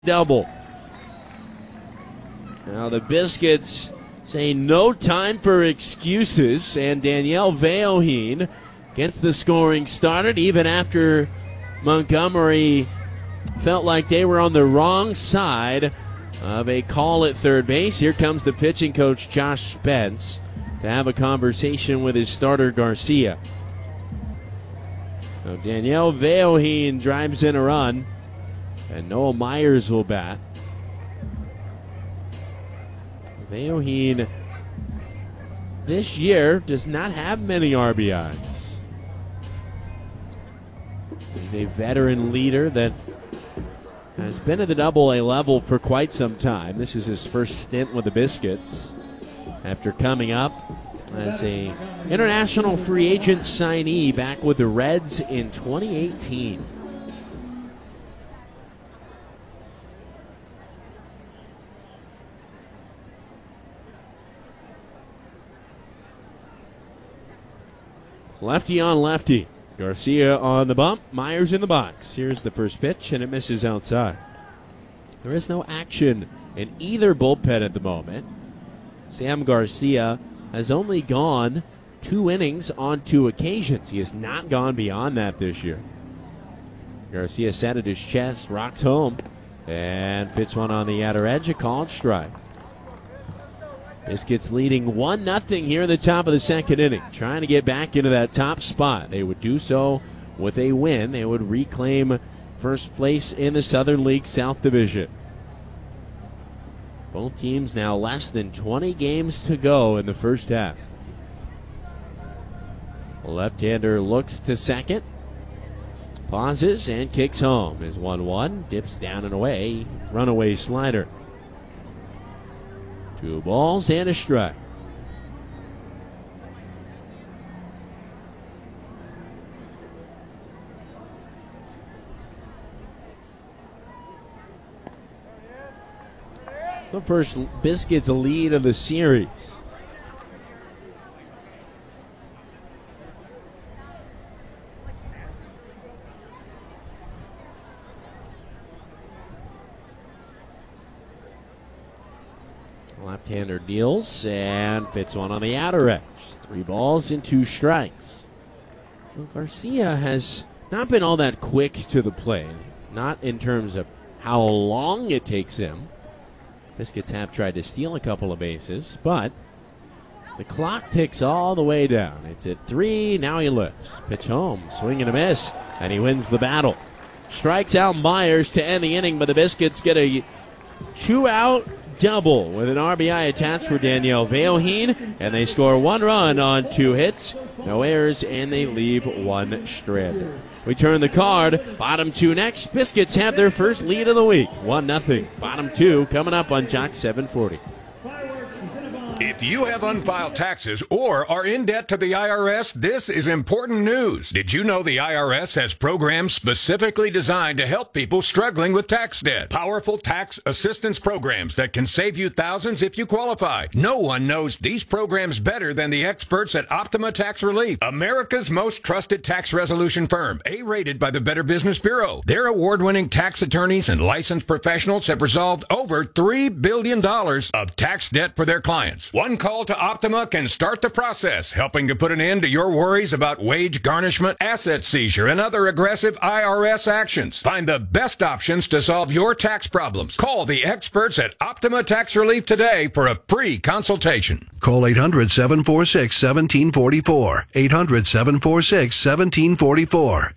double. Now the Biscuits say no time for excuses, and Danielle Veoheen gets the scoring started even after Montgomery felt like they were on the wrong side of a call at third base. Here comes the pitching coach, Josh Spence, to have a conversation with his starter, Garcia. Now Danielle Veoheen drives in a run, and Noah Myers will bat. Veoheen this year does not have many RBIs. He's a veteran leader that has been at the Double-A level for quite some time. This is his first stint with the Biscuits after coming up as a international free agent signee back with the Reds in 2018. Lefty on lefty. Garcia on the bump. Myers in the box. Here's the first pitch, and it misses outside. There is no action in either bullpen at the moment. Sam Garcia has only gone 2 innings on 2 occasions. He has not gone beyond that this year. Garcia set at his chest, rocks home, and fits one on the outer edge. A called strike. Biscuits leading 1-0 here in the top of the second inning, trying to get back into that top spot. They would do so with a win. They would reclaim first place in the Southern League South Division. Both teams now less than 20 games to go in the first half. The left-hander looks to second, pauses, and kicks home. Is 1-1, dips down and away, runaway slider. 2 balls and a strike. So first Biscuits lead of the series. Left-hander deals and fits one on the outer edge. 3 balls and 2 strikes. Well, Garcia has not been all that quick to the plate. Not in terms of how long it takes him. Biscuits have tried to steal a couple of bases, but the clock ticks all the way down. It's at 3, now he lifts. Pitch home, swing and a miss, and he wins the battle. Strikes out Myers to end the inning, but the Biscuits get a 2-out double with an RBI attached for Danielle Veoheen, and they score 1 run on 2 hits, no errors, and they leave 1 stranded. We turn the card. Bottom 2 next. Biscuits have their first lead of the week, 1-0. Bottom 2 coming up on Jock 740. If you have unfiled taxes or are in debt to the IRS, this is important news. Did you know the IRS has programs specifically designed to help people struggling with tax debt? Powerful tax assistance programs that can save you thousands if you qualify. No one knows these programs better than the experts at Optima Tax Relief, America's most trusted tax resolution firm, A-rated by the Better Business Bureau. Their award-winning tax attorneys and licensed professionals have resolved over $3 billion of tax debt for their clients. One call to Optima can start the process, helping to put an end to your worries about wage garnishment, asset seizure, and other aggressive IRS actions. Find the best options to solve your tax problems. Call the experts at Optima Tax Relief today for a free consultation. Call 800-746-1744. 800-746-1744.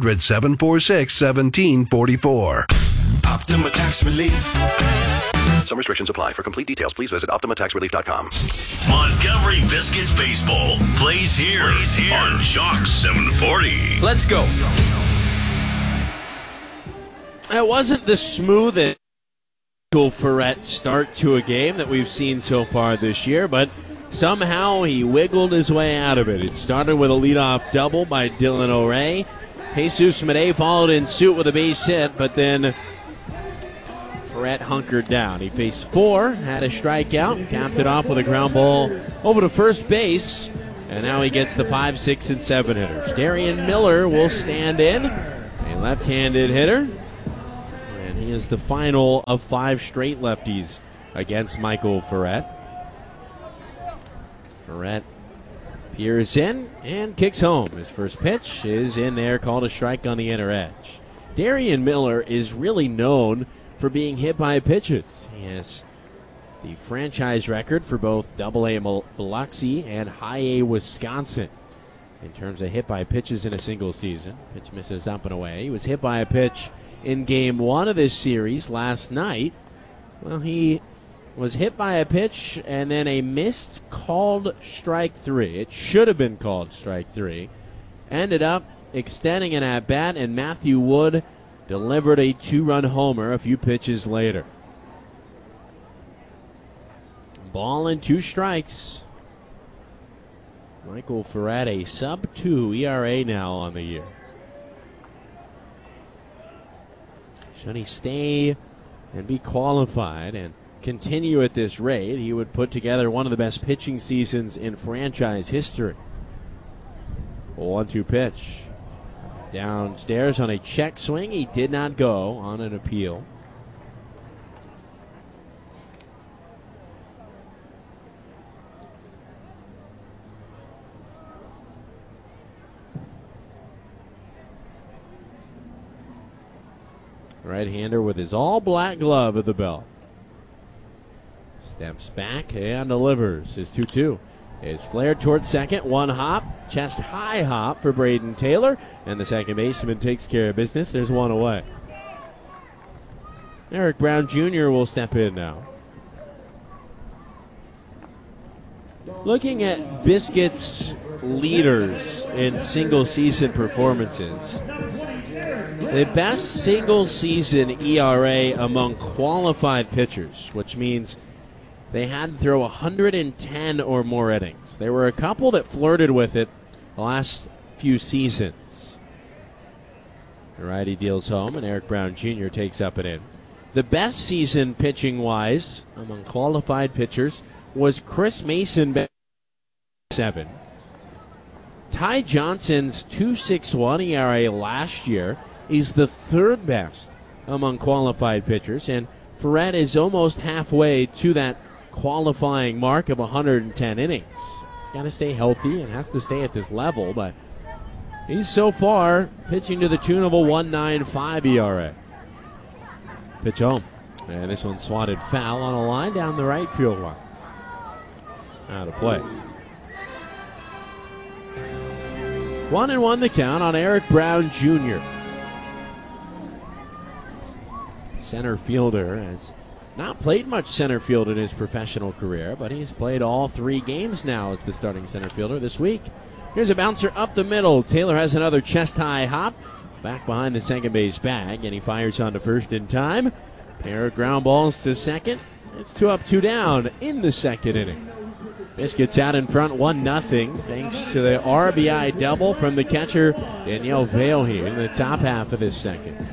800-746-1744. Optima Tax Relief. Some restrictions apply. For complete details, please visit OptimaTaxRelief.com. Montgomery Biscuits baseball plays here on Jock 740. Let's go. It wasn't the smoothest Ferret start to a game that we've seen so far this year, but somehow he wiggled his way out of it. It started with a leadoff double by Dylan O'Ray. Jesus Madej followed in suit with a base hit, but then Ferret hunkered down. He faced 4, had a strikeout, capped it off with a ground ball over to first base, and now he gets the 5, 6, and 7 hitters. Darian Miller will stand in, a left-handed hitter, and He is the final of 5 straight lefties against Michael Ferret. Ferret peers in and kicks home. His first pitch is in there, called a strike on the inner edge. Darian Miller is really known for being hit by pitches. He has the franchise record for both AA Biloxi and High A Wisconsin in terms of hit by pitches in a single season. Pitch misses up and away. He was hit by a pitch in Game 1 of this series last night. Well, he was hit by a pitch and then a missed called strike 3. It should have been called strike 3. Ended up extending an at-bat, and Matthew Wood delivered a 2-run homer a few pitches later. Ball and 2 strikes. Michael Ferret, a sub-2 ERA now on the year. Should he stay and be qualified and continue at this rate, he would put together one of the best pitching seasons in franchise history. 1-2 pitch. Downstairs on a check swing. He did not go on an appeal. Right-hander with his all-black glove at the belt. Steps back and delivers. His 2-2 is flared towards second. 1 hop, chest high hop for Braden Taylor, and the second baseman takes care of business. There's 1 away. Eric Brown Jr. will step in now. Looking at Biscuits leaders in single-season performances, the best single-season ERA among qualified pitchers, which means they had to throw 110 or more innings. There were a couple that flirted with it the last few seasons. The righty deals home, and Eric Brown Jr. takes up and in. The best season pitching-wise among qualified pitchers was Chris Mason, 7. Ty Johnson's 2.61 ERA last year is the 3rd best among qualified pitchers, and Ferret is almost halfway to that qualifying mark of 110 innings. He's got to stay healthy and has to stay at this level, but he's so far pitching to the tune of a 1.95 ERA. Pitch home. And this one swatted foul on a line down the right field line. Out of play. 1-1 the count on Eric Brown Jr. Center fielder has not played much center field in his professional career, but he's played all 3 games now as the starting center fielder this week. Here's a bouncer up the middle. Taylor has another chest-high hop back behind the second base bag, and he fires on to first in time. Pair of ground balls to second. It's 2 up, 2 down in the second inning. Biscuits out in front 1-0 thanks to the RBI double from the catcher Danielle Vale here in the top half of this second.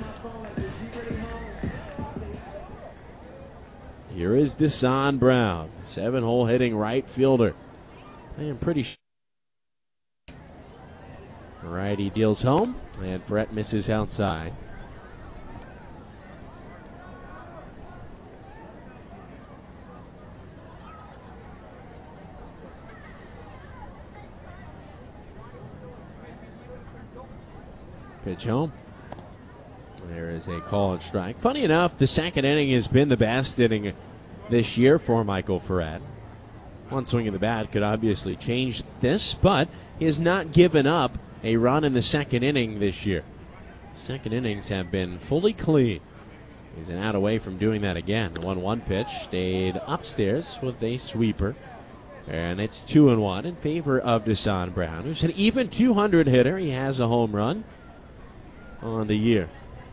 Here is Desan Brown, 7-hole hitting right fielder. Playing pretty righty deals home, and Ferret misses outside. Pitch home. There is a call and strike. Funny enough, the second inning has been the best inning this year for Michael Ferret. One swing of the bat could obviously change this, but he has not given up a run in the second inning this year. Second innings have been fully clean. He's an out away from doing that again. The 1-1 pitch stayed upstairs with a sweeper. And it's 2-1 in favor of Desan Brown, who's an even 200 hitter. He has a home run on the year.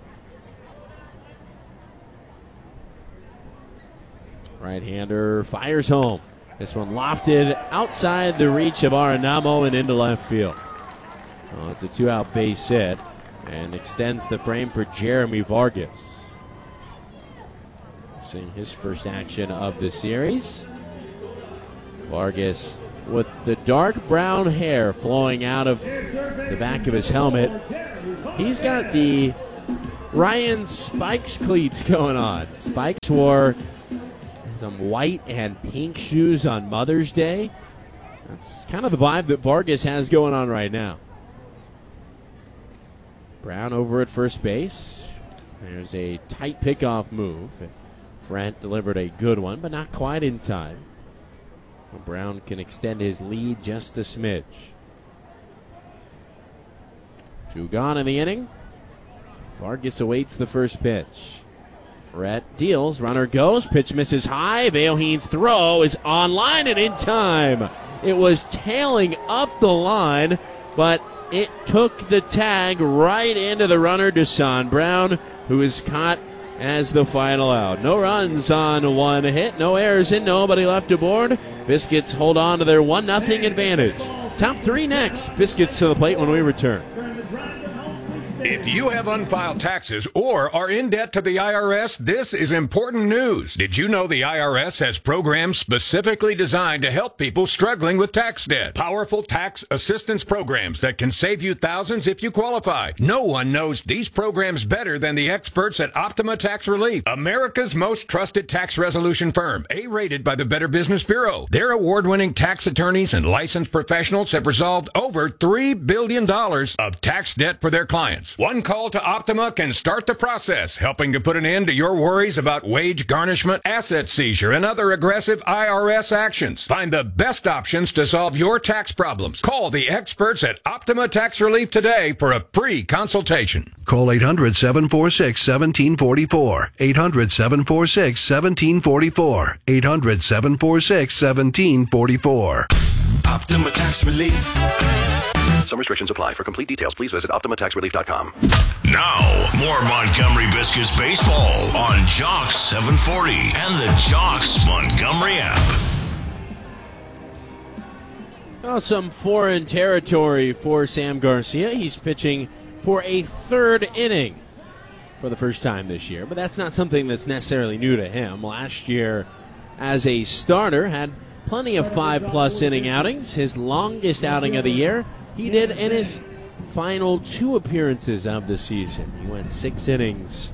Right-hander fires home. This one lofted outside the reach of Arenamo and into left field. Oh, it's a 2-out base hit and extends the frame for Jeremy Vargas. Seeing his first action of the series. Vargas with the dark brown hair flowing out of the back of his helmet. He's got the Ryan Spikes cleats going on. Spikes wore some white and pink shoes on Mother's Day. That's kind of the vibe that Vargas has going on right now. Brown over at first base. There's a tight pickoff move. Frent delivered a good one, but not quite in time. Brown can extend his lead just a smidge. 2 gone in the inning. Vargas awaits the first pitch. Frent deals, runner goes, pitch misses high. Veoheen's throw is on line and in time. It was tailing up the line, but it took the tag right into the runner, Desan Brown, who is caught as the final out. No runs on 1 hit, no errors and nobody left aboard. Biscuits hold on to their 1-0 advantage. Top 3 next. Biscuits to the plate when we return. If you have unfiled taxes or are in debt to the IRS, this is important news. Did you know the IRS has programs specifically designed to help people struggling with tax debt? Powerful tax assistance programs that can save you thousands if you qualify. No one knows these programs better than the experts at Optima Tax Relief, America's most trusted tax resolution firm, A-rated by the Better Business Bureau. Their award-winning tax attorneys and licensed professionals have resolved over $3 billion of tax debt for their clients. One call to Optima can start the process, helping to put an end to your worries about wage garnishment, asset seizure, and other aggressive IRS actions. Find the best options to solve your tax problems. Call the experts at Optima Tax Relief today for a free consultation. Call 800-746-1744. 800-746-1744. 800-746-1744. Optima Tax Relief. Some restrictions apply. For complete details, please visit OptimaTaxRelief.com. Now, more Montgomery Biscuits baseball on Jock 740 and the Jocks Montgomery app. Well, some foreign territory for Sam Garcia. He's pitching for a 3rd inning for the first time this year, but that's not something that's necessarily new to him. Last year, as a starter, had plenty of 5+ inning outings. His longest outing of the year he did in his final 2 appearances of the season. He went 6 innings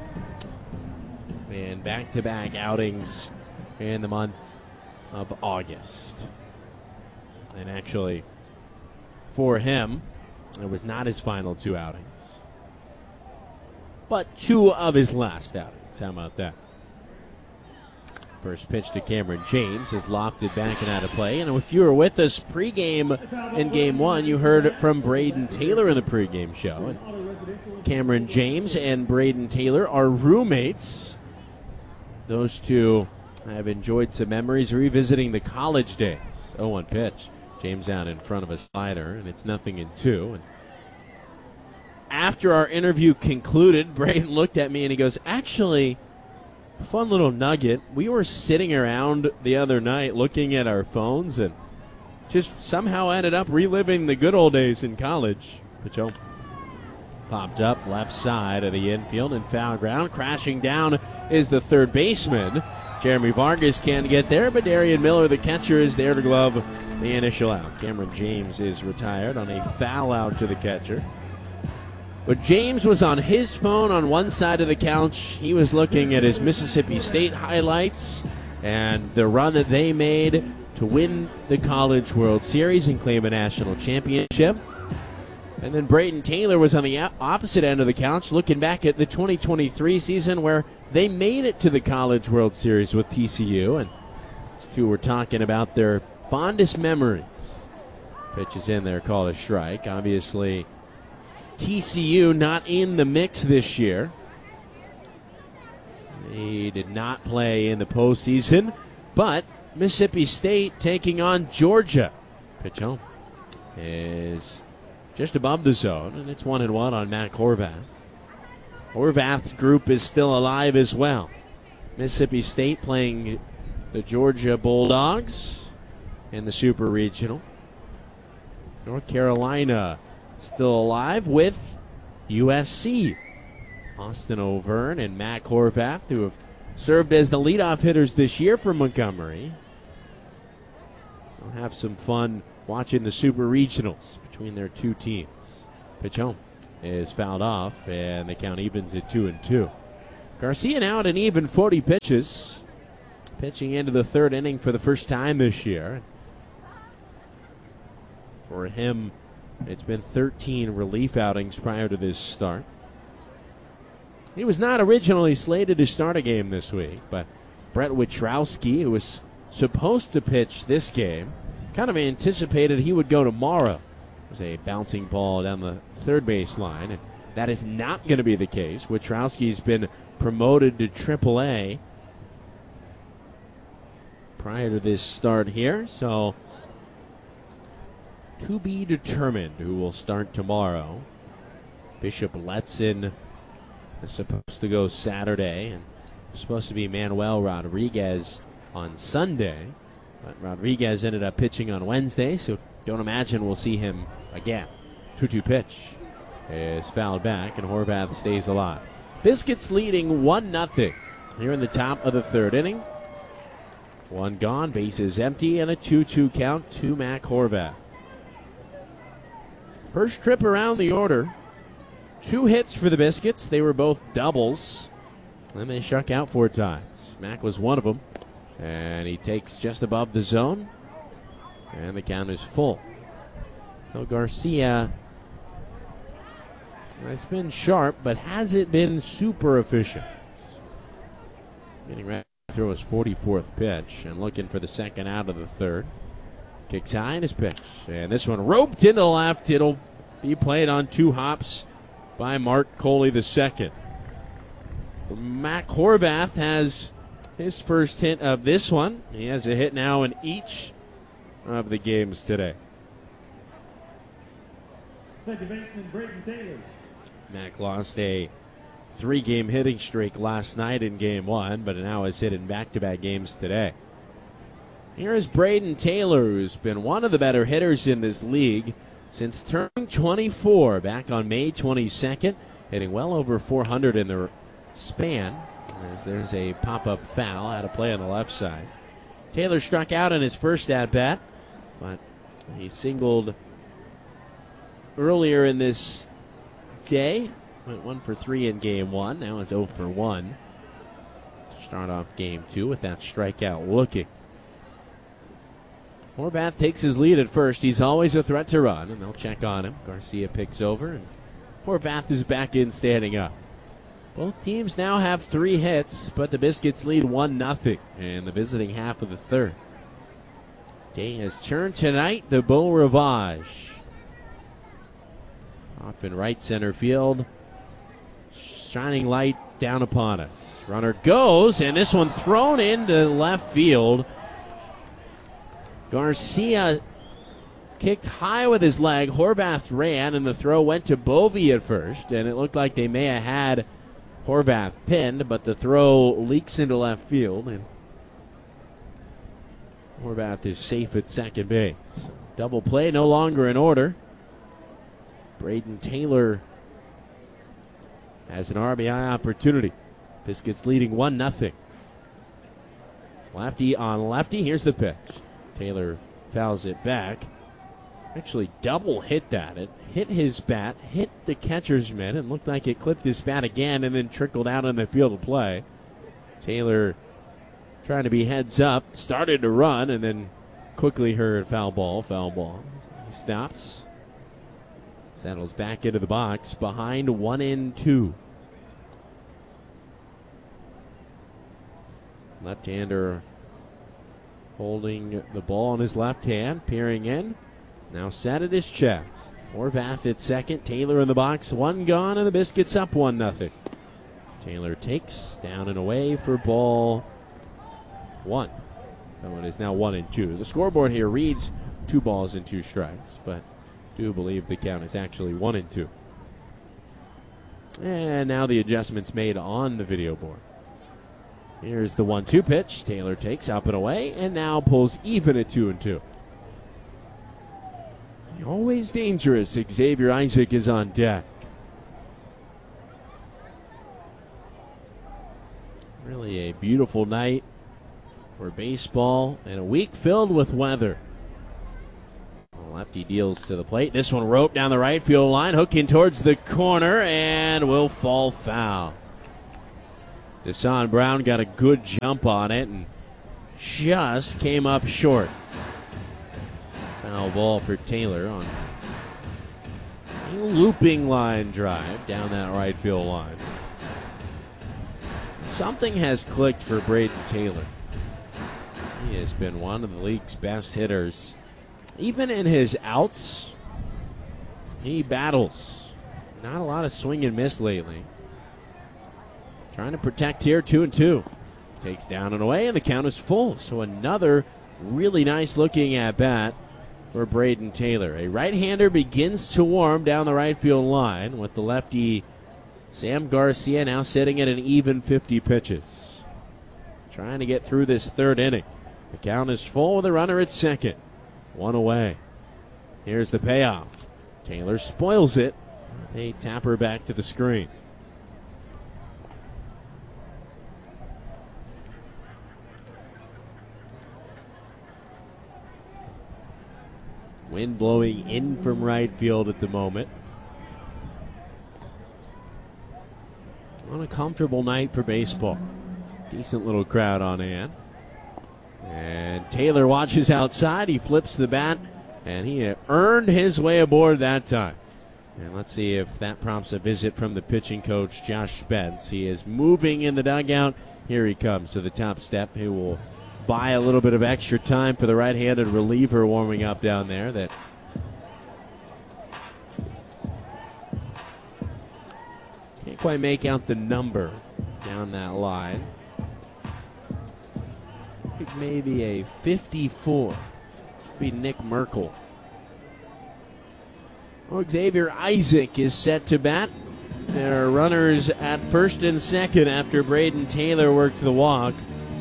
and back-to-back outings in the month of August. And actually, for him, it was not his final 2 outings, but 2 of his last outings. How about that? First pitch to Cameron James is lofted back and out of play. And if you were with us pregame in Game 1, you heard from Braden Taylor in the pregame show. And Cameron James and Braden Taylor are roommates. Those two have enjoyed some memories revisiting the college days. 0-1 pitch. James out in front of a slider, and it's 0-2. And after our interview concluded, Braden looked at me and he goes, actually, fun little nugget. We were sitting around the other night looking at our phones and just somehow ended up reliving the good old days in college. Pacho popped up left side of the infield and foul ground. Crashing down is the third baseman. Jeremy Vargas can't get there, but Darian Miller, the catcher, is there to glove the initial out. Cameron James is retired on a foul out to the catcher. But James was on his phone on one side of the couch. He was looking at his Mississippi State highlights and the run that they made to win the College World Series and claim a national championship. And then Braden Taylor was on the opposite end of the couch looking back at the 2023 season where they made it to the College World Series with TCU. And these two were talking about their fondest memories. Pitch is in there, called a strike. Obviously, TCU not in the mix this year. They did not play in the postseason, but Mississippi State taking on Georgia. Pitch home is just above the zone, and it's 1-1 on Matt Horvath. Horvath's group is still alive as well. Mississippi State playing the Georgia Bulldogs in the Super Regional. North Carolina still alive with USC. Austin O'Verne and Matt Horvath, who have served as the leadoff hitters this year for Montgomery. We'll have some fun watching the Super Regionals between their two teams. Pitch home is fouled off, and the count evens at 2-2. Garcia now at an even 40 pitches, pitching into the third inning for the first time this year. For him, it's been 13 relief outings prior to this start. He was not originally slated to start a game this week, but Brett Witrowski, who was supposed to pitch this game, kind of anticipated he would go tomorrow. It was a bouncing ball down the third base line, and that is not going to be the case. Witrowski's been promoted to AAA prior to this start here, so to be determined who will start tomorrow. Bishop Letson is supposed to go Saturday, and supposed to be Manuel Rodriguez on Sunday. But Rodriguez ended up pitching on Wednesday, so don't imagine we'll see him again. 2-2 pitch is fouled back, and Horvath stays alive. Biscuits leading 1-0 here in the top of the third inning. One gone, bases empty, and a 2-2 count to Mac Horvath. First trip around the order. 2 hits for the Biscuits. They were both doubles. And they struck out 4 times. Mac was one of them. And he takes just above the zone. And the count is full. So Garcia has been sharp, but hasn't been super efficient. Getting ready to throw his 44th pitch and looking for the second out of the third. Kicks high in his pitch. And this one roped into left. It'll be played on 2 hops by Mark Coley II. Mac Horvath has his first hit of this one. He has a hit now in each of the games today. Second baseman Brayden Taylor. Mac lost a 3-game hitting streak last night in Game 1, but now has hit in back-to-back games today. Here is Brayden Taylor, who's been one of the better hitters in this league since turning 24 back on May 22nd, hitting well over 400 in the span, as there's a pop-up foul out of play on the left side. Taylor struck out in his first at-bat, but he singled earlier in this day. Went 1 for 3 in Game 1, now is 0 for 1. Start off Game 2 with that strikeout looking. Horvath takes his lead at first. He's always a threat to run, and they'll check on him. Garcia picks over, and Horvath is back in standing up. Both teams now have 3 hits, but the Biscuits lead 1-0 in the visiting half of the third. Day has turned tonight, the Beau Rivage. Off in right center field. Shining light down upon us. Runner goes, and this one thrown into left field. Garcia kicked high with his leg. Horvath ran, and the throw went to Bovey at first, and it looked like they may have had Horvath pinned, but the throw leaks into left field, and Horvath is safe at second base. Double play no longer in order. Brayden Taylor has an RBI opportunity. Biscuits leading 1-0. Lefty on lefty. Here's the pitch. Taylor fouls it back. Actually double hit that. It hit his bat, hit the catcher's mitt, and looked like it clipped his bat again and then trickled out on the field of play. Taylor trying to be heads up, started to run, and then quickly heard foul ball. He stops. Settles back into the box behind 1-2. Left-hander holding the ball in his left hand, peering in. Now set at his chest. Horvath at second. Taylor in the box. 1 gone, and the Biscuits up 1-0. Taylor takes down and away for ball 1. So it is now 1-2. The scoreboard here reads 2 balls and 2 strikes, but do believe the count is actually 1-2. And now the adjustments made on the video board. Here's the 1-2 pitch. Taylor takes up and away, and now pulls even at 2-2. Always dangerous. Xavier Isaac is on deck. Really a beautiful night for baseball and a week filled with weather. Lefty deals to the plate. This one roped down the right field line, hooking towards the corner, and will fall foul. Desan Brown got a good jump on it and just came up short. Foul ball for Taylor on a looping line drive down that right field line. Something has clicked for Brayden Taylor. He has been one of the league's best hitters. Even in his outs, he battles. Not a lot of swing and miss lately. Trying to protect here, 2-2. Takes down and away, and the count is full. So another really nice looking at bat for Brayden Taylor. A right-hander begins to warm down the right field line with the lefty Sam Garcia now sitting at an even 50 pitches. Trying to get through this third inning. The count is full with a runner at second. One away. Here's the payoff. Taylor spoils it. They tap her back to the screen. Wind blowing in from right field at the moment. On a comfortable night for baseball. Decent little crowd on hand. And Taylor watches outside. He flips the bat, and he earned his way aboard that time. And let's see if that prompts a visit from the pitching coach, Josh Spence. He is moving in the dugout. Here he comes to the top step. He will buy a little bit of extra time for the right-handed reliever warming up down there. That can't quite make out the number down that line. Maybe a 54. Be Nick Merkel. Xavier Isaac is set to bat. There are runners at first and second after Brayden Taylor worked the walk.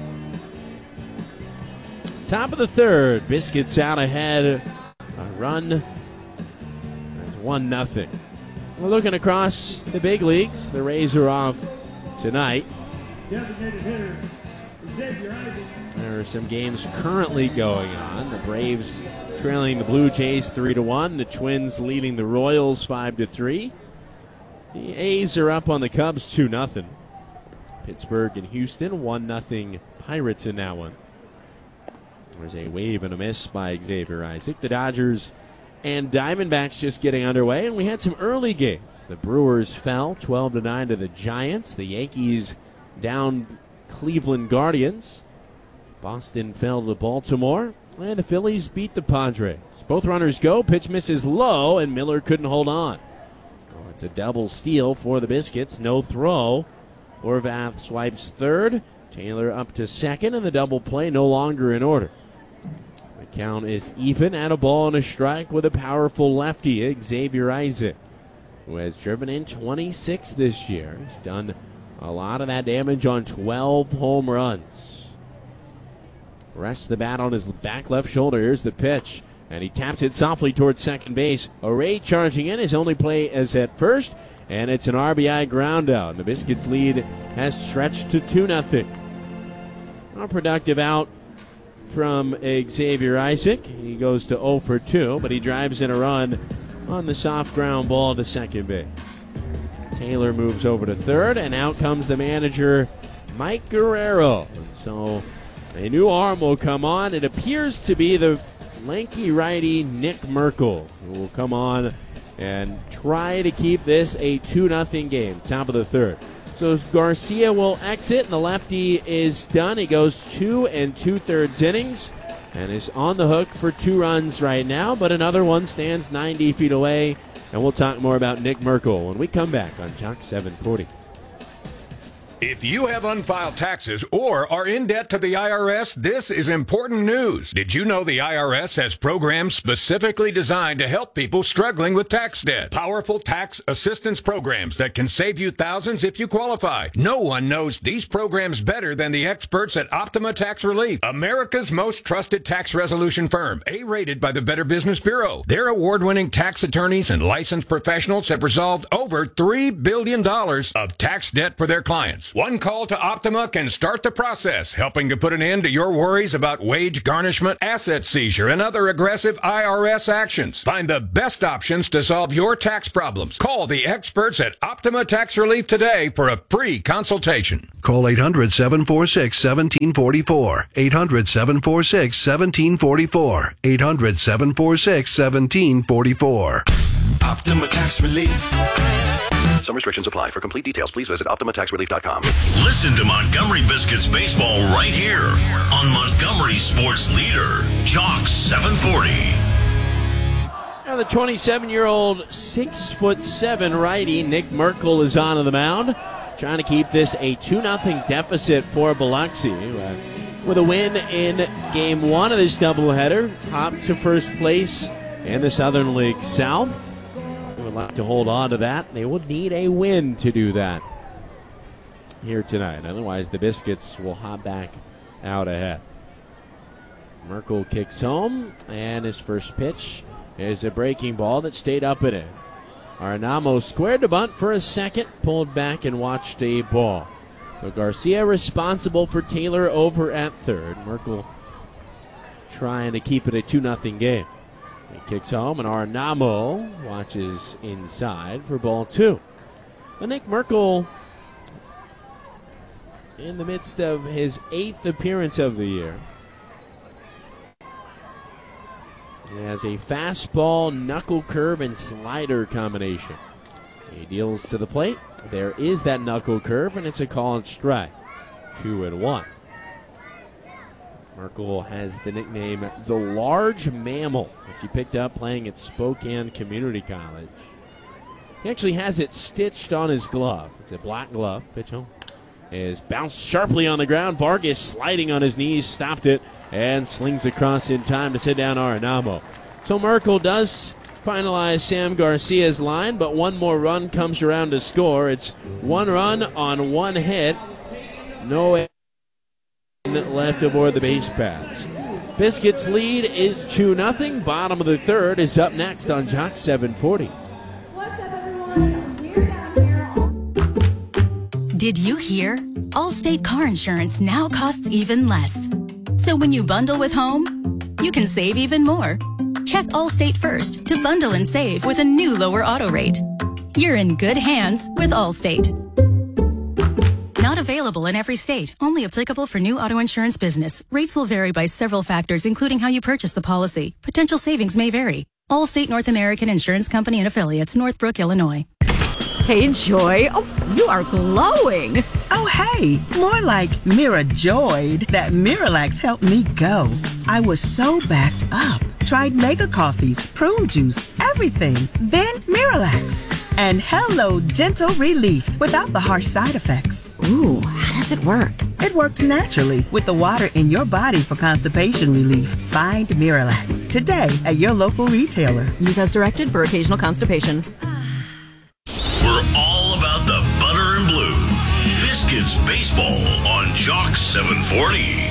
Top of the third. Biscuits out ahead. A run. It's 1-0. We're looking across the big leagues. The Rays are off tonight. Designated hitter, Xavier Isaac. There are some games currently going on. The Braves trailing the Blue Jays 3-1. The Twins leading the Royals 5-3. The A's are up on the Cubs 2-0. Pittsburgh and Houston 1-0 Pirates in that one. There's a wave and a miss by Xavier Isaac. The Dodgers and Diamondbacks just getting underway, and we had some early games. The Brewers fell 12-9 to the Giants. The Yankees down Cleveland Guardians. Boston fell to Baltimore, and the Phillies beat the Padres. Both runners go. Pitch misses low, and Miller couldn't hold on. Oh, it's a double steal for the Biscuits. No throw. Horvath swipes third. Taylor up to second, and the double play no longer in order. The count is even at a ball and a strike with a powerful lefty, Xavier Isaac, who has driven in 26 this year. He's done a lot of that damage on 12 home runs. Rests the bat on his back left shoulder. Here's the pitch, and he taps it softly towards second base. O'Ray charging in. His only play is at first, and it's an RBI ground out. The Biscuits' lead has stretched to 2-0. A productive out from Xavier Isaac. He goes to 0 for 2, but he drives in a run on the soft ground ball to second base. Taylor moves over to third, and out comes the manager, Mike Guerrero. And so a new arm will come on. It appears to be the lanky righty Nick Merkel, who will come on and try to keep this a 2-0 game, top of the third. So Garcia will exit, and the lefty is done. He goes 2 2/3 innings and is on the hook for 2 runs right now, but another one stands 90 feet away, and we'll talk more about Nick Merkel when we come back on Jock 740. If you have unfiled taxes or are in debt to the IRS, this is important news. Did you know the IRS has programs specifically designed to help people struggling with tax debt? Powerful tax assistance programs that can save you thousands if you qualify. No one knows these programs better than the experts at Optima Tax Relief, America's most trusted tax resolution firm, A-rated by the Better Business Bureau. Their award-winning tax attorneys and licensed professionals have resolved over $3 billion of tax debt for their clients. actions. One call to Optima can start the process, helping to put an end to your worries about wage garnishment, asset seizure, and other aggressive IRS actions. Find the best options to solve your tax problems. Call the experts at Optima Tax Relief today for a free consultation. Call 800-746-1744. 800-746-1744. 800-746-1744. Optima Tax Relief. Some restrictions apply. For complete details, please visit OptimaTaxRelief.com. Listen to Montgomery Biscuits baseball right here on Montgomery Sports Leader, Jocks 740. Now the 27-year-old 6'7" righty Nick Merkel is on the mound, trying to keep this a 2-0 deficit for Biloxi. With a win in Game 1 of this doubleheader, hopped to first place in the Southern League South. They would like to hold on to that. They would need a win to do that here tonight. Otherwise, the Biscuits will hop back out ahead. Merkel kicks home, and his first pitch is a breaking ball that stayed up and in. Arnamo squared to bunt for a second, pulled back and watched a ball. So Garcia responsible for Taylor over at third. Merkel trying to keep it a 2-0 game. He kicks home, and Arnamo watches inside for ball 2. But Nick Merkel, in the midst of his 8th appearance of the year, he has a fastball, knuckle curve, and slider combination. He deals to the plate. There is that knuckle curve, and it's a call and strike. 2-1. Merkel has the nickname the Large Mammal, which he picked up playing at Spokane Community College. He actually has it stitched on his glove. It's a black glove. Pitch home is bounced sharply on the ground. Vargas sliding on his knees, stopped it, and slings across in time to sit down Arnamo. So Merkel does finalize Sam Garcia's line, but one more run comes around to score. It's 1 run on 1 hit. No left aboard the base paths. Biscuits' lead is 2-0. Bottom of the third is up next on Jocks 740. What's up, everyone? We're down here. Did you hear? Allstate car insurance now costs even less. So when you bundle with home, you can save even more. Check Allstate first to bundle and save with a new lower auto rate. You're in good hands with Allstate. Not available in every state. Only applicable for new auto insurance business. Rates will vary by several factors, including how you purchase the policy. Potential savings may vary. Allstate North American Insurance Company and Affiliates, Northbrook, Illinois. Hey, Joy. Oh, you are glowing. Oh, hey. More like Mira joyed that Miralax helped me go. I was so backed up. Tried mega coffees, prune juice, everything. Then Miralax. And hello, gentle relief without the harsh side effects. Ooh, how does it work? It works naturally with the water in your body for constipation relief. Find Miralax today at your local retailer. Use as directed for occasional constipation. We're all about the butter and blue. Biscuits baseball on Jocks 740.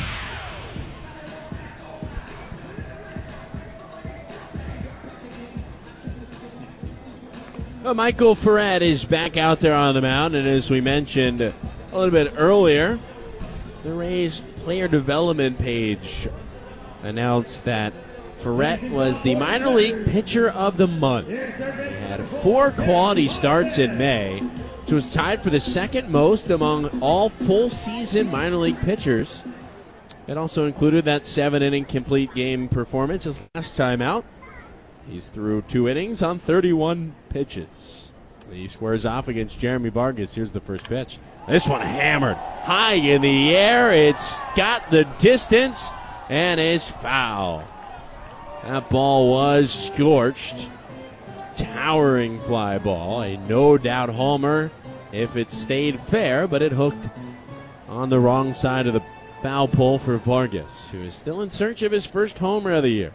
Well, Michael Ferret is back out there on the mound, and as we mentioned a little bit earlier, the Rays player development page announced that Ferret was the minor league pitcher of the month. He had 4 quality starts in May, which was tied for the second most among all full season minor league pitchers. It also included that 7-inning complete game performance his last time out. He's through 2 innings on 31 pitches. He squares off against Jeremy Vargas. Here's the first pitch. This one hammered high in the air. It's got the distance and is foul. That ball was scorched. Towering fly ball. A no-doubt homer if it stayed fair, but it hooked on the wrong side of the foul pole for Vargas, who is still in search of his first homer of the year.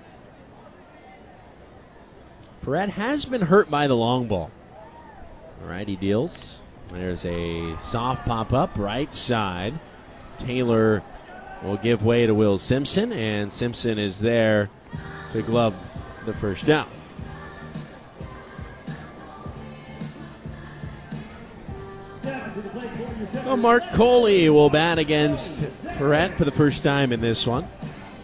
Ferret has been hurt by the long ball. All right, he deals. There's a soft pop-up right side. Taylor will give way to Will Simpson, and Simpson is there to glove the first down. Mark Coley will bat against Ferret for the first time in this one.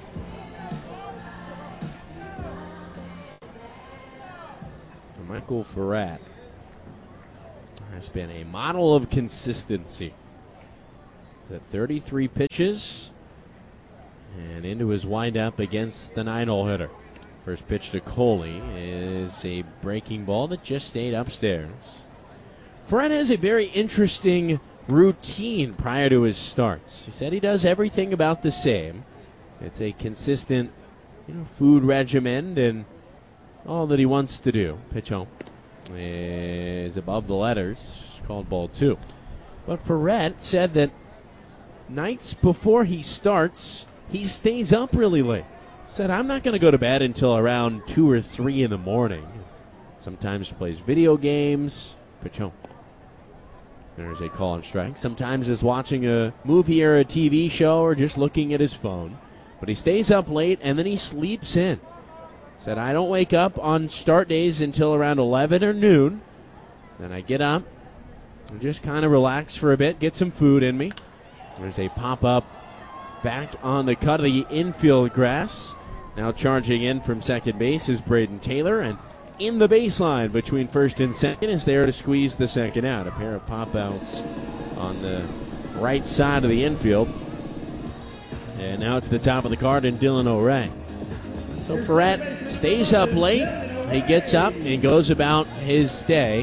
Michael Ferret has been a model of consistency. He's at 33 pitches and into his windup against the 9-hole hitter. First pitch to Coley is a breaking ball that just stayed upstairs. Ferret has a very interesting routine prior to his starts. He said he does everything about the same. It's a consistent, food regimen and all that he wants to do. Pitch home is above the letters, called ball 2. But Ferret said that nights before he starts, he stays up really late. Said, I'm not going to go to bed until around 2 or 3 in the morning. Sometimes plays video games. Pitch home. There's a call and strike. Sometimes is watching a movie or a TV show or just looking at his phone. But he stays up late and then he sleeps in. Said, I don't wake up on start days until around 11 or noon. Then I get up and just kind of relax for a bit, get some food in me. There's a pop-up back on the cut of the infield grass. Now charging in from second base is Braden Taylor, and in the baseline between first and second is there to squeeze the second out. A pair of pop-outs on the right side of the infield. And now it's the top of the card and Dylan O'Ray. So Ferret stays up late. He gets up and goes about his day.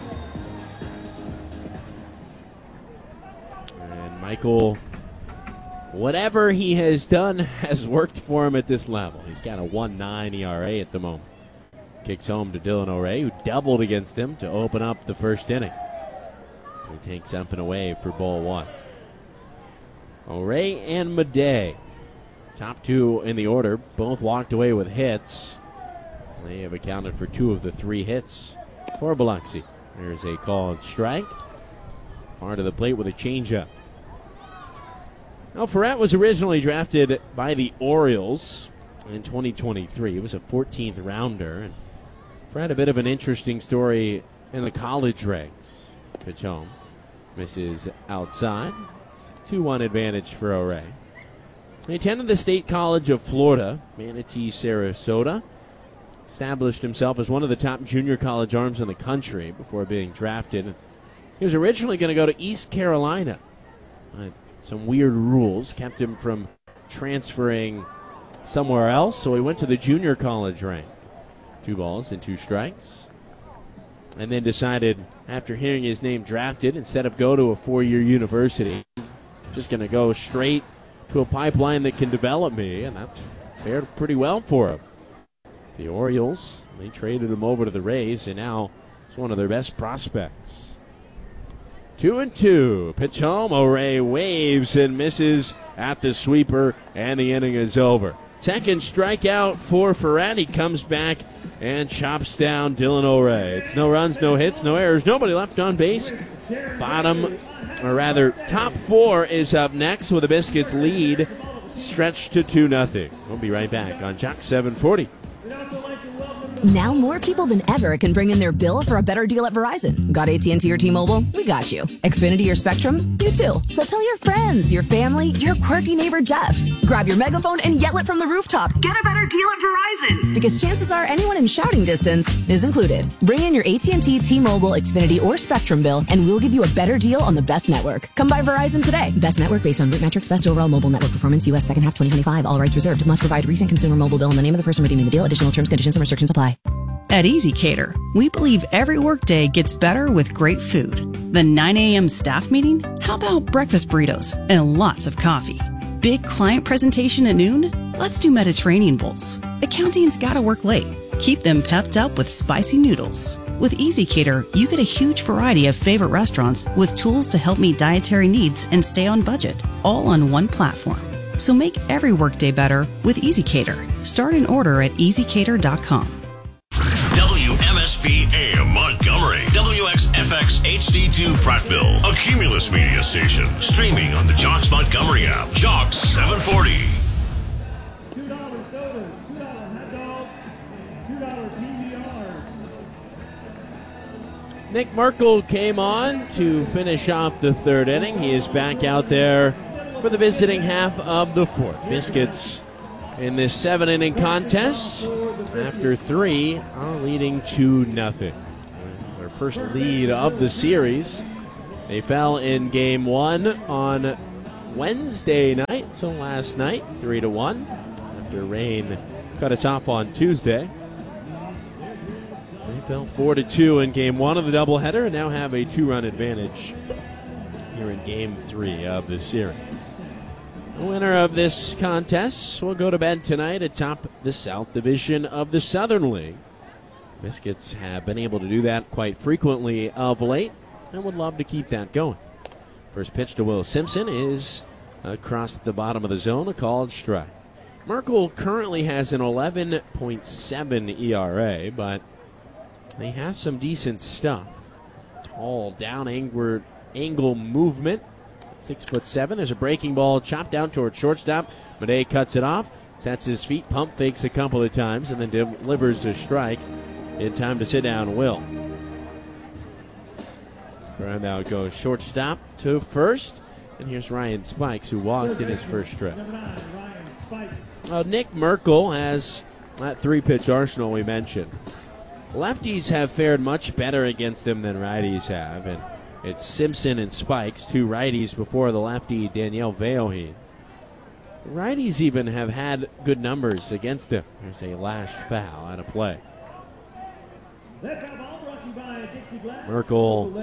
And Michael, whatever he has done has worked for him at this level. He's got a 1.9 ERA at the moment. Kicks home to Dylan O'Ray, who doubled against him to open up the first inning. So he takes up and away for ball 1. O'Ray and Madej, top 2 in the order, both walked away with hits. They have accounted for 2 of the 3 hits for Biloxi. There's a call and strike. Hard to the plate with a changeup. Now, Ferret was originally drafted by the Orioles in 2023. He was a 14th rounder. And Ferret, a bit of an interesting story in the college ranks. Pitch home. Misses outside. 2-1 advantage for O'Ray. He attended the State College of Florida, Manatee, Sarasota. Established himself as one of the top junior college arms in the country before being drafted. He was originally going to go to East Carolina. Some weird rules kept him from transferring somewhere else, so he went to the junior college rank. 2 balls and 2 strikes. And then decided, after hearing his name drafted, instead of go to a 4-year university, just going to go straight to a pipeline that can develop me, and that's fared pretty well for him. The Orioles, they traded him over to the Rays, and now he's one of their best prospects. 2-2. Pitch home. O'Ray waves and misses at the sweeper, and the inning is over. Second strikeout for Ferret. He comes back and chops down Dylan O'Ray. It's no runs, no hits, no errors, nobody left on base. Top 4 is up next with the Biscuits lead stretched to 2-0. We'll be right back on Jock 740. Now more people than ever can bring in their bill for a better deal at Verizon. Got AT&T or T-Mobile? We got you. Xfinity or Spectrum? You too. So tell your friends, your family, your quirky neighbor Jeff. Grab your megaphone and yell it from the rooftop. Get a better deal at Verizon. Because chances are anyone in shouting distance is included. Bring in your AT&T, T-Mobile, Xfinity, or Spectrum bill and we'll give you a better deal on the best network. Come by Verizon today. Best network based on root metrics, best overall mobile network performance, U.S. second half 2025. All rights reserved. Must provide recent consumer mobile bill and the name of the person redeeming the deal. Additional terms, conditions, and restrictions apply. At EasyCater, we believe every workday gets better with great food. The 9 a.m. staff meeting? How about breakfast burritos and lots of coffee? Big client presentation at noon? Let's do Mediterranean bowls. Accounting's gotta work late. Keep them pepped up with spicy noodles. With EasyCater, you get a huge variety of favorite restaurants with tools to help meet dietary needs and stay on budget, all on one platform. So make every workday better with EasyCater. Start an order at easycater.com. WMSP AM Montgomery, WXFX HD2 Prattville, a Cumulus media station, streaming on the Jocks Montgomery app. Jocks 740. $2 sodas, $2 hot dogs, $2 PBR. Nick Merkel came on to finish off the third inning. He is back out there for the visiting half of the fourth. Biscuits in this 7-inning contest, after 3, are leading 2-0. Their first lead of the series. They fell in game 1 on Wednesday night, so last night, 3-1, after rain cut us off on Tuesday. They fell 4-2 in game 1 of the doubleheader and now have a 2-run advantage here in game 3 of the series. The winner of this contest will go to bed tonight atop the South Division of the Southern League. Biscuits have been able to do that quite frequently of late and would love to keep that going. First pitch to Will Simpson is across the bottom of the zone, a called strike. Merkel currently has an 11.7 ERA, but he has some decent stuff. Tall down angle movement. 6'7". There's a breaking ball chopped down towards shortstop. Madej cuts it off, sets his feet, pump fakes a couple of times, and then delivers a strike in time to sit down Will. Ground out goes shortstop to first, and here's Ryan Spikes, who walked in his first trip. Nick Merkel has that 3-pitch arsenal we mentioned. Lefties have fared much better against him than righties have, and it's Simpson and Spikes, 2 righties before the lefty Daniel Veohin. Righties even have had good numbers against him. There's a lashed foul out of play. Merkel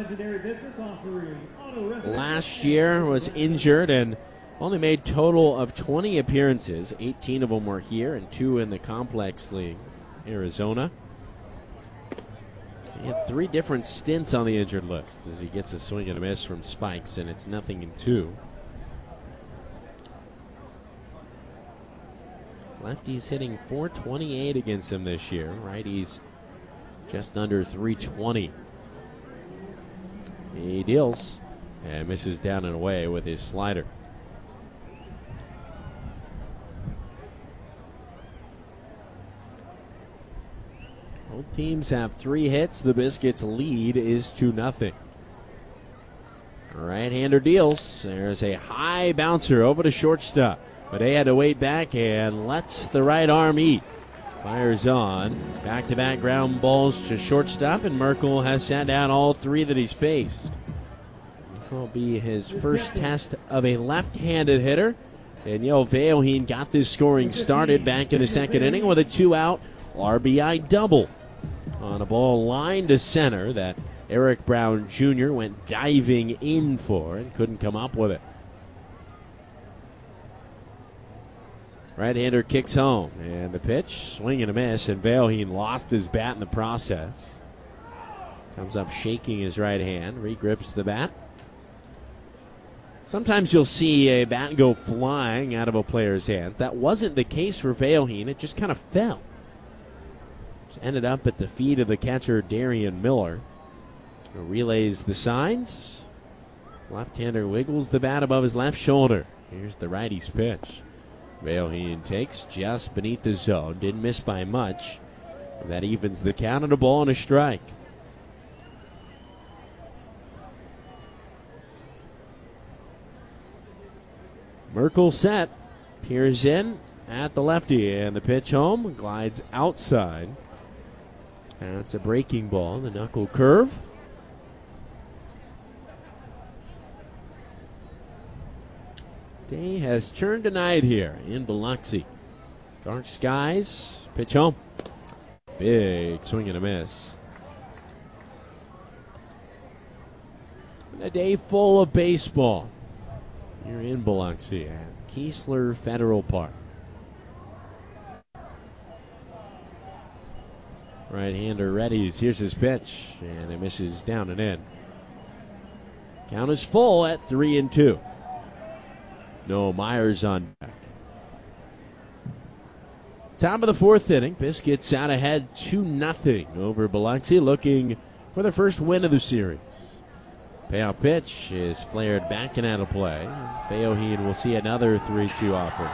last year was injured and only made total of 20 appearances. 18 of them were here and 2 in the Complex League, Arizona. He had 3 different stints on the injured list as he gets a swing and a miss from Spikes, and it's 0-2. Lefties hitting .428 against him this year. Righties just under .320. He deals and misses down and away with his slider. Both teams have 3 hits. The Biscuits' lead is 2-0. Right-hander deals. There's a high bouncer over to shortstop, but they had to wait back and lets the right arm eat. Fires on. Back-to-back ground balls to shortstop, and Merkel has sat down all 3 that he's faced. This will be his first test of a left-handed hitter. Daniel Veohin got this scoring started back in the second inning with a 2-out RBI double on a ball line to center that Eric Brown Jr. went diving in for and couldn't come up with it. Right-hander kicks home, and the pitch, swing and a miss, and Veohin lost his bat in the process. Comes up shaking his right hand, regrips the bat. Sometimes you'll see a bat go flying out of a player's hands. That wasn't the case for Veohin. It just kind of fell. Ended up at the feet of the catcher, Darian Miller. Relays the signs. Left-hander wiggles the bat above his left shoulder. Here's the righty's pitch. Veohin takes just beneath the zone. Didn't miss by much. That evens the count and a ball and a strike. Merkel set. Peers in at the lefty, and the pitch home glides outside. That's a breaking ball, the knuckle curve. Day has turned tonight here in Biloxi. Dark skies, pitch home. Big swing and a miss. And a day full of baseball here in Biloxi at Keesler Federal Park. Right-hander readies. Here's his pitch, and it misses down and in. Count is full at 3-2. No Myers on deck. Top of the fourth inning. Biscuits out ahead 2-0 over Biloxi, looking for their first win of the series. Payoff pitch is flared back and out of play. Veohin will see another 3-2 offer.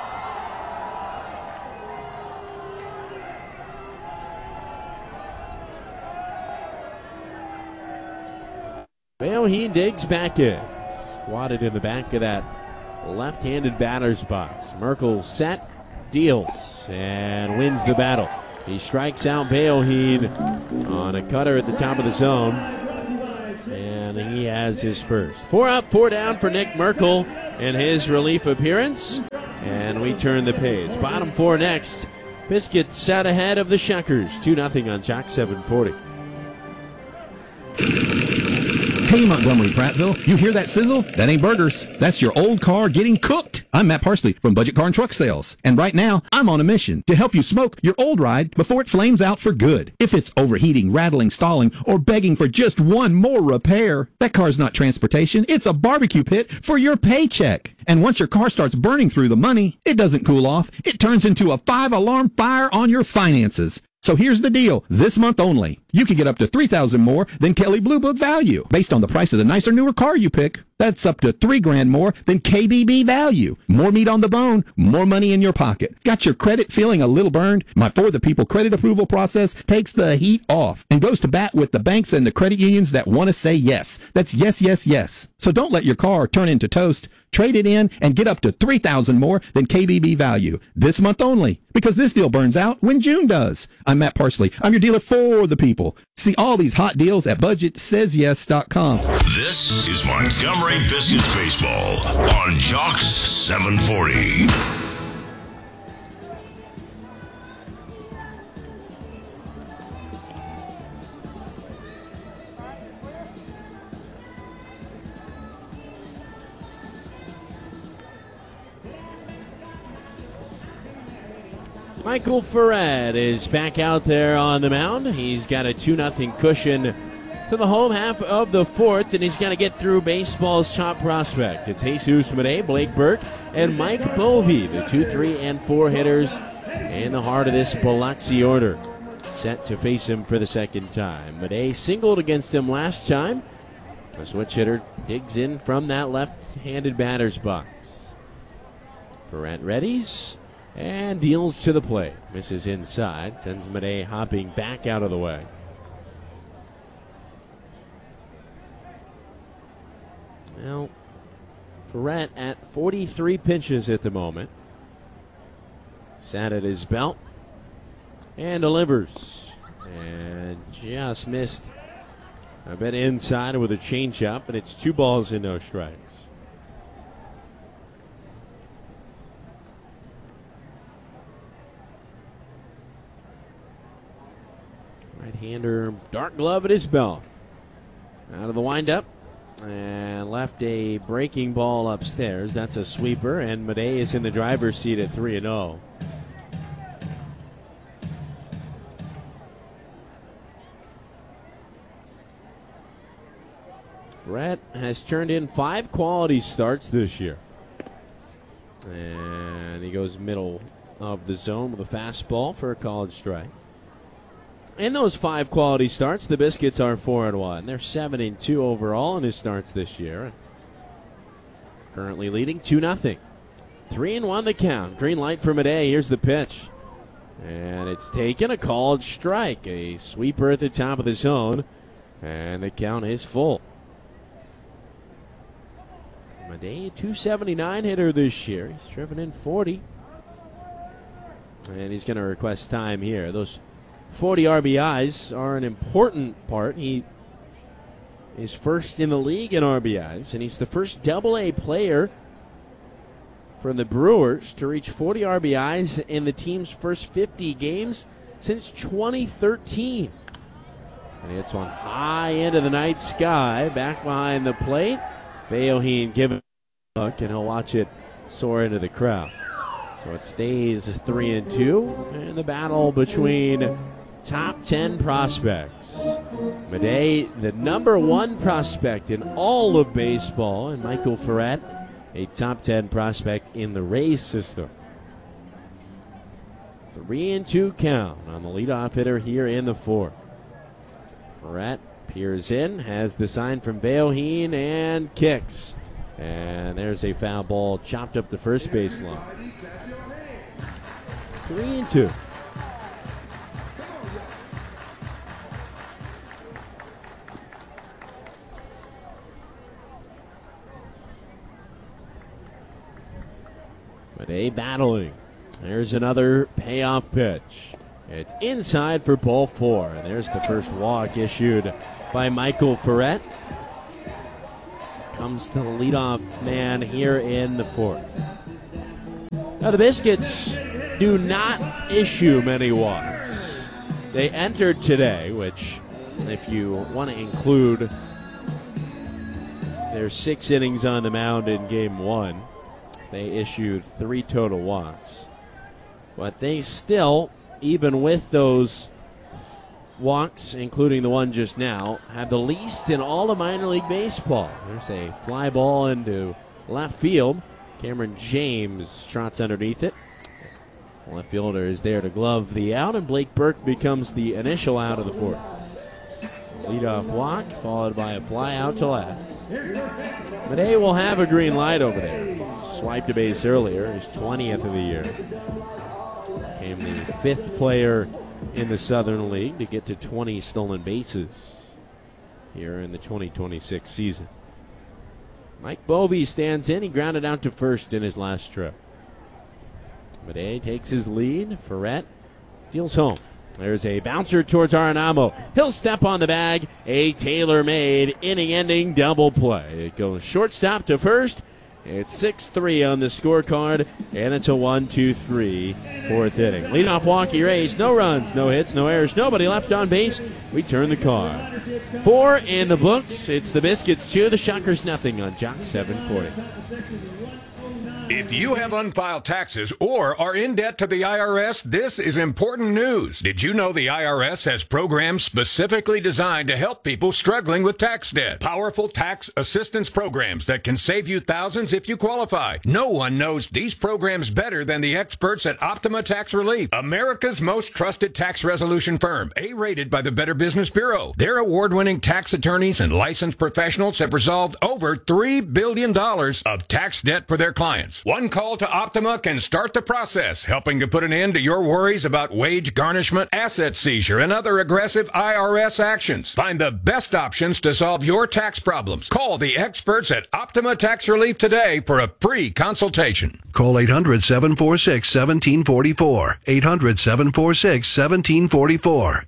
Beoheen digs back in. Squatted in the back of that left-handed batter's box. Merkel set, deals, and wins the battle. He strikes out Beoheen on a cutter at the top of the zone, and he has his first. 4 up, 4 down for Nick Merkel in his relief appearance, and we turn the page. Bottom 4 next. Biscuits set ahead of the Shuckers, 2-0 on Jock 740. Hey, Montgomery Prattville, you hear that sizzle? That ain't burgers. That's your old car getting cooked. I'm Matt Parsley from Budget Car and Truck Sales. And right now, I'm on a mission to help you smoke your old ride before it flames out for good. If it's overheating, rattling, stalling, or begging for just one more repair, that car's not transportation. It's a barbecue pit for your paycheck. And once your car starts burning through the money, it doesn't cool off. It turns into a 5-alarm fire on your finances. So here's the deal. This month only, you can get up to $3,000 more than Kelley Blue Book value based on the price of the nicer, newer car you pick. That's up to $3,000 more than KBB value. More meat on the bone, more money in your pocket. Got your credit feeling a little burned? My For the People credit approval process takes the heat off and goes to bat with the banks and the credit unions that want to say yes. That's yes, yes, yes. So don't let your car turn into toast. Trade it in and get up to $3,000 more than KBB value this month only, because this deal burns out when June does. I'm Matt Parsley. I'm your dealer for the people. See all these hot deals at BudgetSaysYes.com. This is Montgomery Biscuits Baseball on Jocks 740. Michael Ferret is back out there on the mound. He's got a 2-0 cushion to the home half of the fourth, and he's got to get through baseball's top prospect. It's Jesus Madej, Blake Burke, and Mike Bovey, the 2, 3, and 4 hitters in the heart of this Biloxi order, set to face him for the second time. Madej singled against him last time. The switch hitter digs in from that left-handed batter's box. Ferret readies and deals to the plate. Misses inside. Sends Madej hopping back out of the way. Well, Ferret at 43 pitches at the moment. Sat at his belt. And delivers. And just missed a bit inside with a changeup. And it's 2 balls and no strikes. Right-hander, dark glove at his belt. Out of the windup. And left a breaking ball upstairs. That's a sweeper. And Madej is in the driver's seat at 3-0. Brett has turned in 5 quality starts this year. And he goes middle of the zone with a fastball for a called strike. In those 5 quality starts, the Biscuits are 4-1. They're 7-2 overall in his starts this year. Currently leading 2-0. 3-1 the count. Green light for Madej. Here's the pitch. And it's taken, a called strike. A sweeper at the top of the zone. And the count is full. Madej, 279 hitter this year. He's driven in 40. And he's going to request time here. Those 40 RBIs are an important part. He is first in the league in RBIs, and he's the first Double-A player from the Brewers to reach 40 RBIs in the team's first 50 games since 2013. And it's one high into the night sky, back behind the plate. Beoheen giving a look, and he'll watch it soar into the crowd. So it stays 3-2, and the battle between top 10 prospects. Madej, the number 1 prospect in all of baseball, and Michael Ferret, a top 10 prospect in the Rays system. 3-2 count on the leadoff hitter here in the 4th. Ferret peers in, has the sign from Beoheen, and kicks. And there's a foul ball chopped up the first base line. 3-2. Madej battling. There's another payoff pitch. It's inside for ball 4. And there's the first walk issued by Michael Ferret. Comes the leadoff man here in the 4th. Now the Biscuits do not issue many walks. They entered today, which, if you want to include their 6 innings on the mound in game 1, they issued 3 total walks. But they still, even with those walks, including the one just now, have the least in all of minor league baseball. There's a fly ball into left field. Cameron James trots underneath it. The left fielder is there to glove the out, and Blake Burke becomes the initial out of the 4th. Leadoff walk, followed by a fly out to left. Madej will have a green light over there. He swiped a base earlier, his 20th of the year. Became the 5th player in the Southern League to get to 20 stolen bases here in the 2026 season. Mike Bovee stands in. He grounded out to first in his last trip. Madej takes his lead. Ferret deals home. There's a bouncer towards Arenamo. He'll step on the bag. A tailor-made inning-ending double play. It goes shortstop to first. It's 6-3 on the scorecard, and it's a 1-2-3 4th inning. Leadoff walk erased. No runs, no hits, no errors, nobody left on base. We turn the card. 4 in the books. It's the Biscuits 2, the Shockers nothing on Jock 740. If you have unfiled taxes or are in debt to the IRS, this is important news. Did you know the IRS has programs specifically designed to help people struggling with tax debt? Powerful tax assistance programs that can save you thousands if you qualify. No one knows these programs better than the experts at Optima Tax Relief, America's most trusted tax resolution firm, A-rated by the Better Business Bureau. Their award-winning tax attorneys and licensed professionals have resolved over $3 billion of tax debt for their clients. One call to Optima can start the process, helping to put an end to your worries about wage garnishment, asset seizure, and other aggressive IRS actions. Find the best options to solve your tax problems. Call the experts at Optima Tax Relief today for a free consultation. Call 800-746-1744. 800-746-1744.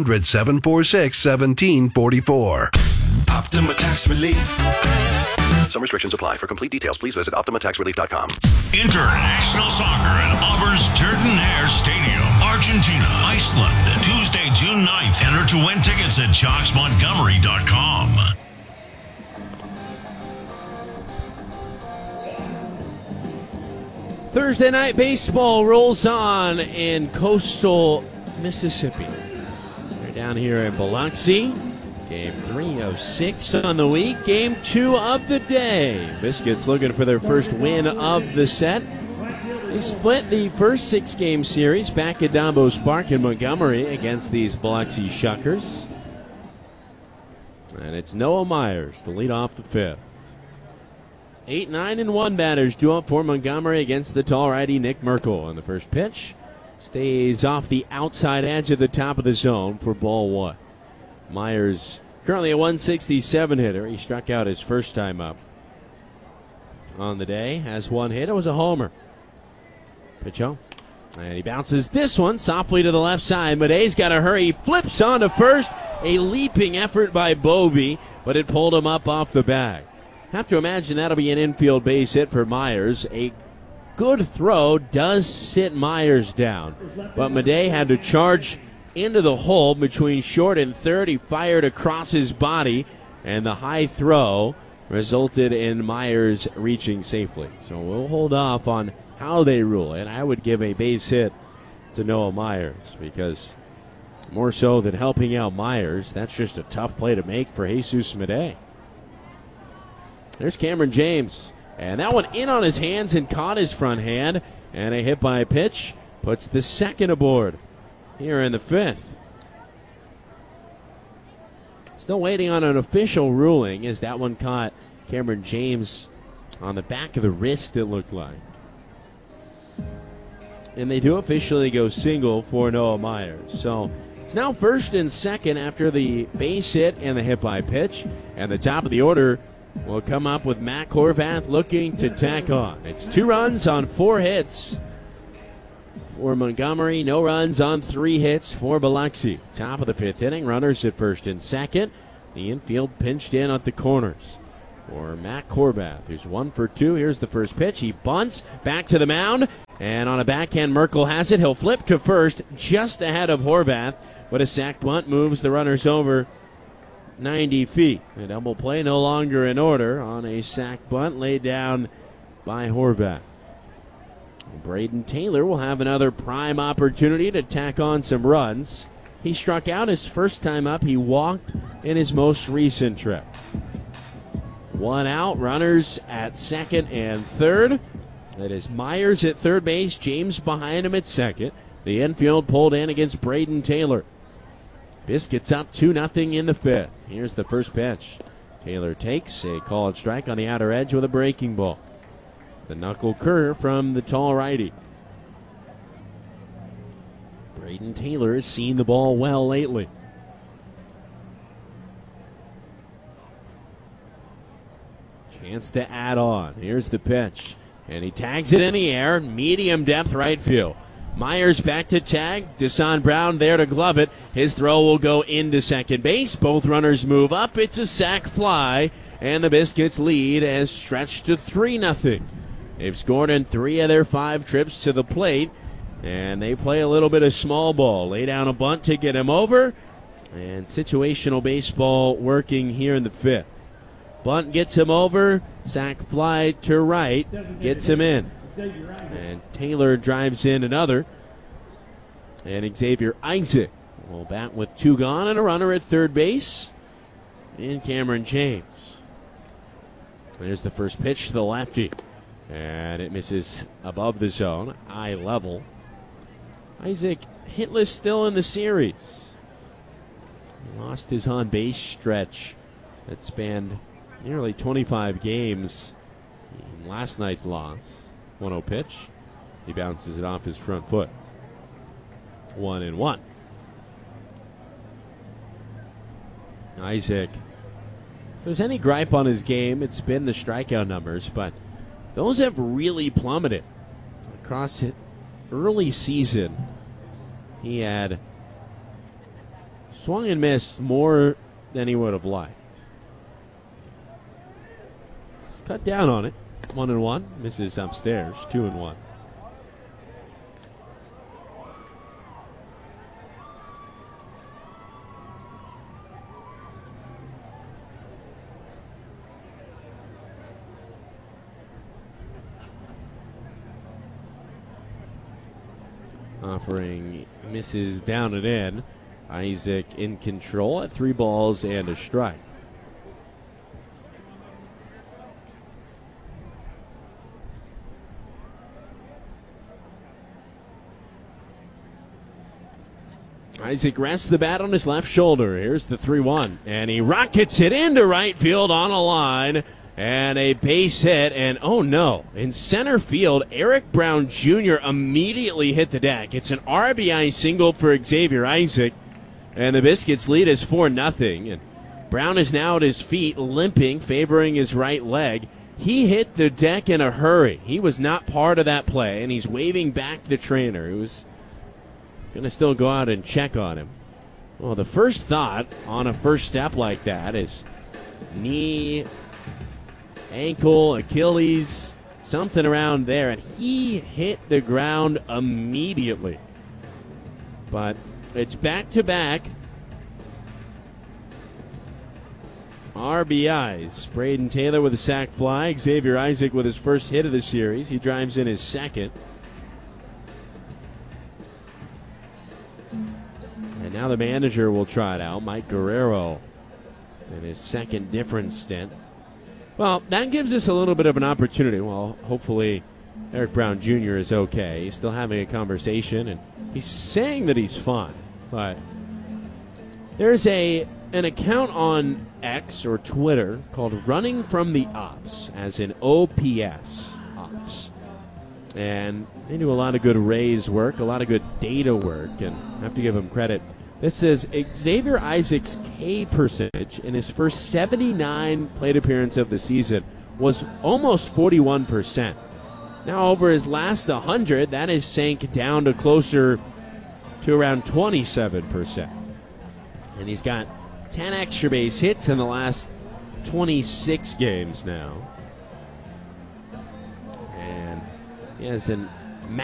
800-746-1744. Optima Tax Relief. Some restrictions apply. For complete details, please visit OptimaTaxRelief.com. International soccer at Auburn's Jordan-Hare Stadium, Argentina, Iceland, Tuesday, June 9th. Enter to win tickets at JocksMontgomery.com. Thursday night baseball rolls on in coastal Mississippi. They're down here in Biloxi. Game 3 of 6 on the week. Game 2 of the day. Biscuits looking for their first win of the set. They split the first 6-game series back at Dombo's Park in Montgomery against these Biloxi Shuckers. And it's Noah Myers to lead off the 5th. 8-9-1 batters due up for Montgomery against the tall righty Nick Merkel. On the first pitch, stays off the outside edge of the top of the zone for ball 1. Myers currently a 167 hitter. He struck out his first time up on the day. Has 1 hit. It was a homer. Pitch home. And he bounces this one softly to the left side. Madej's got to hurry. He flips on to first. A leaping effort by Bovee, but it pulled him up off the bag. Have to imagine that'll be an infield base hit for Myers. A good throw does sit Myers down, but Madej had to charge into the hole between short and third. He fired across his body, and the high throw resulted in Myers reaching safely. So we'll hold off on how they rule it. I would give a base hit to Noah Myers, because more so than helping out Myers, that's just a tough play to make for Jesus Madej. There's Cameron James, and that one in on his hands and caught his front hand, and a hit by pitch puts the second aboard here in the 5th. Still waiting on an official ruling, as that one caught Cameron James on the back of the wrist, it looked like. And they do officially go single for Noah Myers. So it's now first and second after the base hit and the hit by pitch. And the top of the order will come up with Matt Horvath looking to tack on. It's 2 runs on 4 hits for Montgomery. No runs on 3 hits for Biloxi. Top of the 5th inning. Runners at first and second. The infield pinched in at the corners for Matt Horvath, who's 1 for 2. Here's the first pitch. He bunts back to the mound, and on a backhand, Merkel has it. He'll flip to first just ahead of Horvath, but a sac bunt moves the runners over 90 feet. A double play no longer in order on a sac bunt laid down by Horvath. Braden Taylor will have another prime opportunity to tack on some runs. He struck out his first time up. He walked in his most recent trip. 1 out, runners at second and third. That is Myers at third base, James behind him at second. The infield pulled in against Braden Taylor. Biscuits up 2-0 in the 5th. Here's the first pitch. Taylor takes a called strike on the outer edge with a breaking ball. It's the knuckle curve from the tall righty. Braden Taylor has seen the ball well lately. Chance to add on. Here's the pitch. And he tags it in the air. Medium depth right field. Myers back to tag. Desan Brown there to glove it. His throw will go into second base. Both runners move up. It's a sac fly. And the Biscuits lead has stretched to 3-0. They've scored in 3 of their 5 trips to the plate. And they play a little bit of small ball. Lay down a bunt to get him over. And situational baseball working here in the 5th. Bunt gets him over. Sac fly to right. Gets him in. And Taylor drives in another. And Xavier Isaac will bat with 2 gone and a runner at third base in Cameron James. There's the first pitch to the lefty. And it misses above the zone. Eye level. Isaac hitless still in the series. He lost his on-base stretch that spanned nearly 25 games in last night's loss. 1-0 pitch. He bounces it off his front foot. 1-1. Isaac, if there's any gripe on his game, it's been the strikeout numbers, but those have really plummeted. Across the early season, he had swung and missed more than he would have liked. He's cut down on it. 1-1. Misses upstairs. 2-1. Offering misses down and in. Isaac in control at 3 balls and a strike. Isaac rests the bat on his left shoulder. Here's the 3-1. And he rockets it into right field on a line. And a base hit. And oh no, in center field, Eric Brown Jr. immediately hit the deck. It's an RBI single for Xavier Isaac. And the Biscuits lead is 4-0. And Brown is now at his feet, limping, favoring his right leg. He hit the deck in a hurry. He was not part of that play. And he's waving back the trainer, who's going to still go out and check on him. Well, the first thought on a first step like that is knee, ankle, Achilles, something around there. And he hit the ground immediately. But it's back-to-back RBIs. Braden Taylor with a sac fly. Xavier Isaac with his first hit of the series. He drives in his second. And now the manager will try it out. Mike Guerrero in his second different stint. Well, that gives us a little bit of an opportunity. Well, hopefully Eric Brown Jr. is okay. He's still having a conversation, and he's saying that he's fine. But there's an account on X or Twitter called Running from the Ops, as in OPS, Ops. And they do a lot of good Rays work, a lot of good data work, and I have to give them credit This is Xavier Isaac's K percentage in his first 79 plate appearance of the season was almost 41%. Now over his last 100, that is sank down to closer to around 27%. And he's got 10 extra base hits in the last 26 games now. And he has an